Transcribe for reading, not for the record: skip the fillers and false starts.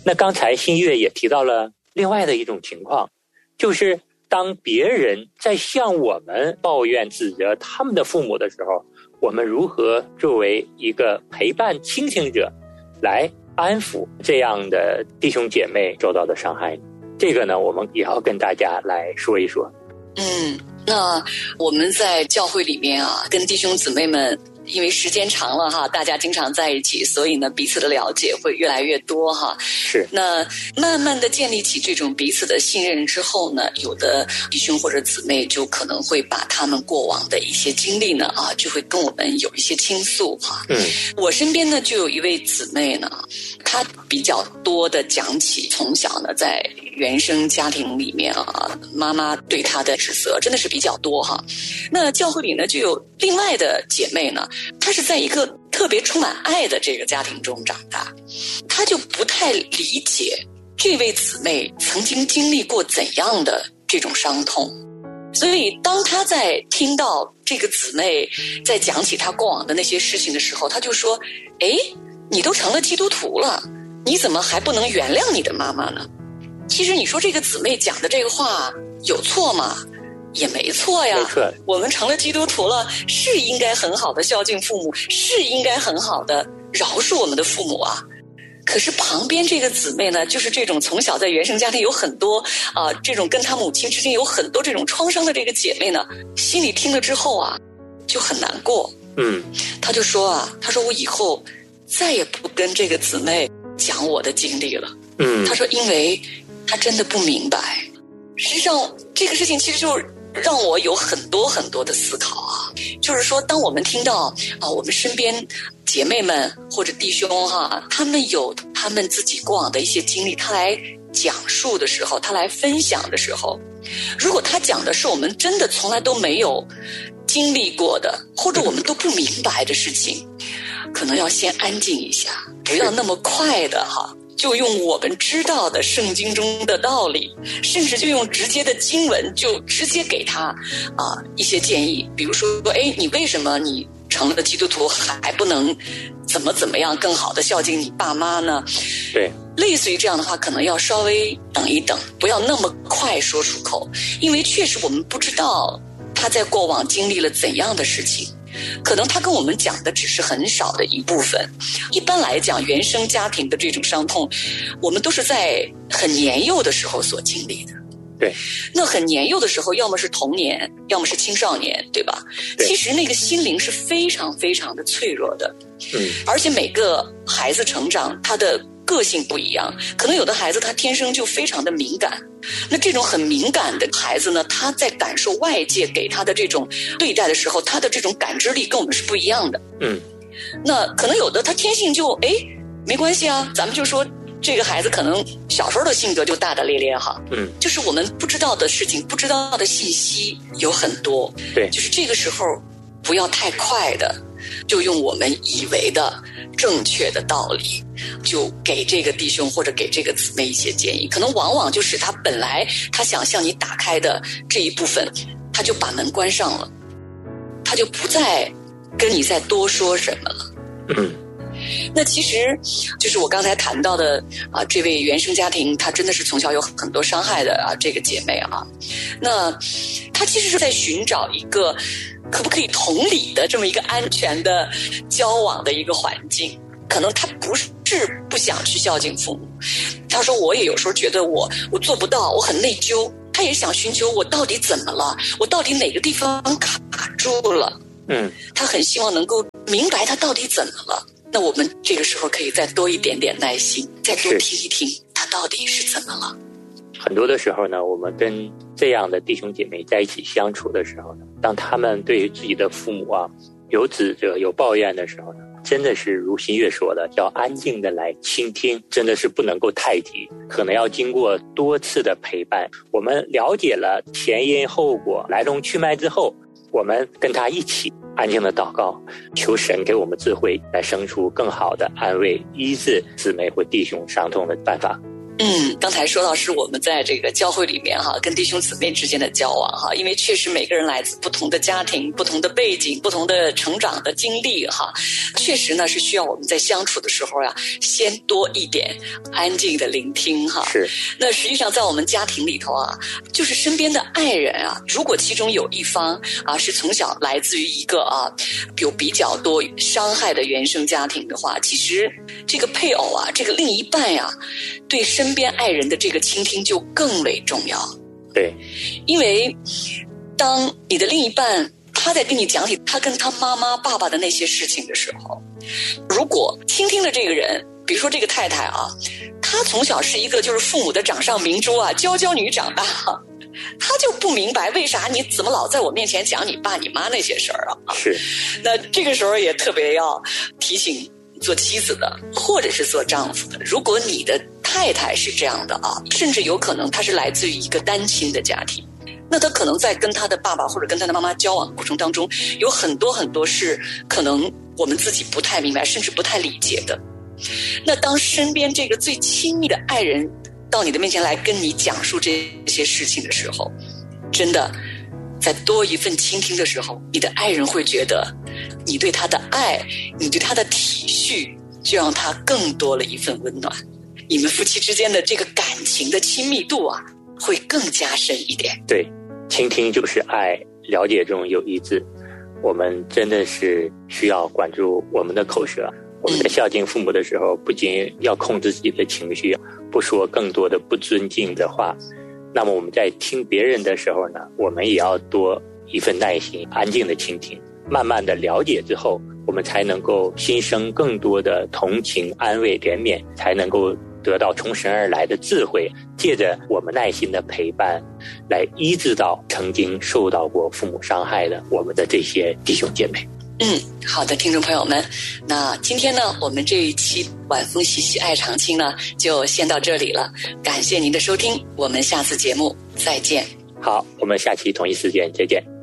那刚才新月也提到了另外的一种情况，就是当别人在向我们抱怨指责他们的父母的时候，我们如何作为一个陪伴倾听者来安抚这样的弟兄姐妹受到的伤害？这个呢，我们也要跟大家来说一说。 那我们在教会里面啊，跟弟兄姊妹们因为时间长了哈，大家经常在一起，所以呢彼此的了解会越来越多哈。 是。 那慢慢的建立起这种彼此的信任之后呢，有的弟兄或者姊妹就可能会把他们过往的一些经历呢就会跟我们有一些倾诉哈。我身边呢就有一位姊妹呢，她比较多的讲起从小呢在原生家庭里面妈妈对她的指责真的是比较多哈。那教会里呢就有另外的姐妹呢，她是在一个特别充满爱的这个家庭中长大，她就不太理解这位姊妹曾经经历过怎样的这种伤痛，所以当她在听到这个姊妹在讲起她过往的那些事情的时候，她就说：你都成了基督徒了，你怎么还不能原谅你的妈妈呢？其实你说这个姊妹讲的这个话有错吗？也没错呀， 没错。 我们成了基督徒了，是应该很好的孝敬父母，是应该很好的饶恕我们的父母啊。可是旁边这个姊妹呢，就是这种从小在原生家庭有很多这种跟她母亲之间有很多这种创伤的这个姐妹呢，心里听了之后就很难过。她就说她说我以后再也不跟这个姊妹讲我的经历了。她说因为她真的不明白。实际上这个事情其实就让我有很多很多的思考就是说当我们听到我们身边姐妹们或者弟兄他们有他们自己过往的一些经历，他来讲述的时候，他来分享的时候，如果他讲的是我们真的从来都没有经历过的，或者我们都不明白的事情，可能要先安静一下，不要那么快的就用我们知道的圣经中的道理，甚至就用直接的经文，就直接给他一些建议。比如说你为什么你成了基督徒还不能怎么样更好的孝敬你爸妈呢？ 对， 类似于这样的话，可能要稍微等一等，不要那么快说出口，因为确实我们不知道他在过往经历了怎样的事情，可能他跟我们讲的只是很少的一部分。一般来讲，原生家庭的这种伤痛，我们都是在很年幼的时候所经历的。 对， 那很年幼的时候，要么是童年，要么是青少年，对吧？其实那个心灵是非常非常的脆弱的。而且每个孩子成长，他的个性不一样，可能有的孩子他天生就非常的敏感。那这种很敏感的孩子呢，他在感受外界给他的这种对待的时候，他的这种感知力跟我们是不一样的。那可能有的他天性就没关系咱们就说这个孩子可能小时候的性格就大大咧咧就是我们不知道的事情，不知道的信息有很多。 对， 就是这个时候不要太快的就用我们以为的正确的道理就给这个弟兄或者给这个姊妹一些建议，可能往往就是他本来他想向你打开的这一部分，他就把门关上了，他就不再跟你再多说什么了。那其实就是我刚才谈到的这位原生家庭，她真的是从小有很多伤害的这个姐妹那她其实是在寻找一个可不可以同理的这么一个安全的交往的一个环境。可能她不是不想去孝敬父母，她说我也有时候觉得我做不到，我很内疚，她也想寻求我到底怎么了，我到底哪个地方卡住了。她很希望能够明白她到底怎么了。那我们这个时候可以再多一点点耐心，再多听一听他到底是怎么了。 很多的时候呢，我们跟这样的弟兄姐妹在一起相处的时候呢，当他们对于自己的父母有指责有抱怨的时候呢，真的是如新月说的，要安静的来倾听，真的是不能够太急，可能要经过多次的陪伴，我们了解了前因后果来龙去脉之后，我们跟他一起安静的祷告，求神给我们智慧，来生出更好的安慰医治姊妹或弟兄伤痛的办法。 刚才说到是我们在这个教会里面跟弟兄姊妹之间的交往因为确实每个人来自不同的家庭、不同的背景、不同的成长的经历确实呢是需要我们在相处的时候先多一点安静的聆听是。 那实际上在我们家庭里头就是身边的爱人如果其中有一方是从小来自于一个有比较多伤害的原生家庭的话，其实这个配偶这个另一半对身边爱人的这个倾听就更为重要。 对， 因为当你的另一半他在跟你讲起他跟他妈妈爸爸的那些事情的时候，如果倾听的这个人，比如说这个太太她从小是一个就是父母的掌上明珠娇娇女长大，她就不明白为啥你怎么老在我面前讲你爸你妈那些事儿是。 那这个时候也特别要提醒做妻子的或者是做丈夫的，如果你的太太是这样的甚至有可能她是来自于一个单亲的家庭，那她可能在跟她的爸爸或者跟她的妈妈交往过程当中，有很多很多是可能我们自己不太明白甚至不太理解的。那当身边这个最亲密的爱人到你的面前来跟你讲述这些事情的时候，真的在多一份倾听的时候，你的爱人会觉得你对他的爱，你对他的体恤，就让他更多了一份温暖，你们夫妻之间的这个感情的亲密度会更加深一点。 对，倾听就是爱，了解中有一致。我们真的是需要管住我们的口舌。我们在孝敬父母的时候，不仅要控制自己的情绪，不说更多的不尊敬的话，那么我们在听别人的时候呢，我们也要多一份耐心，安静的倾听，慢慢的了解之后，我们才能够心生更多的同情、安慰、怜悯，才能够得到从神而来的智慧，借着我们耐心的陪伴，来医治到曾经受到过父母伤害的我们的这些弟兄姐妹。 好的，听众朋友们，那今天呢，我们这一期晚风习习爱常青呢，就先到这里了。感谢您的收听，我们下次节目再见。 好，我们下期同一时间再见。